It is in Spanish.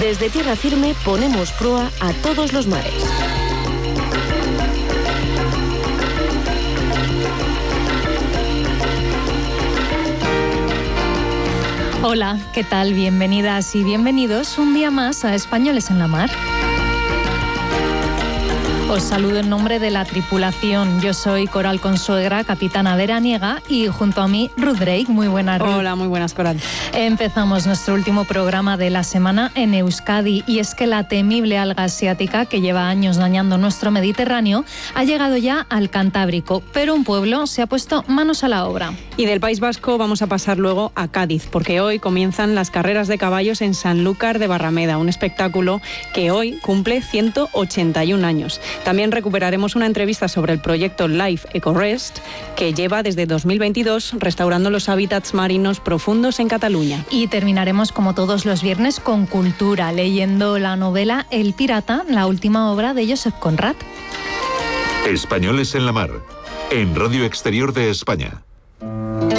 Desde tierra firme ponemos proa a todos los mares. Hola, ¿qué tal? Bienvenidas y bienvenidos un día más a Españoles en la Mar. Os saludo en nombre de la tripulación. Yo soy Coral Consuegra, capitana veraniega, y junto a mí Ruth Drake. Muy buenas, Ruth. Hola, muy buenas, Coral. Empezamos nuestro último programa de la semana en Euskadi, y es que la temible alga asiática, que lleva años dañando nuestro Mediterráneo, ha llegado ya al Cantábrico, pero un pueblo se ha puesto manos a la obra. Y del País Vasco vamos a pasar luego a Cádiz, porque hoy comienzan las carreras de caballos en Sanlúcar de Barrameda, un espectáculo que hoy cumple 181 años. También recuperaremos una entrevista sobre el proyecto Life EcoRest, que lleva desde 2022 restaurando los hábitats marinos profundos en Cataluña. Y terminaremos, como todos los viernes, con cultura, leyendo la novela El Pirata, la última obra de Joseph Conrad. Españoles en la Mar, en Radio Exterior de España.